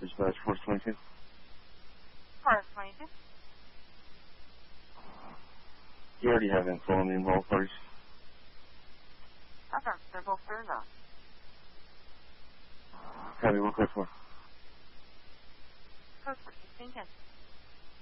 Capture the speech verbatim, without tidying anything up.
Dispatch Force twenty-two. Force twenty-two. You already have info on the involved parties. Okay, they're both turned on. Copy, one code four. Code four, sixteen ten.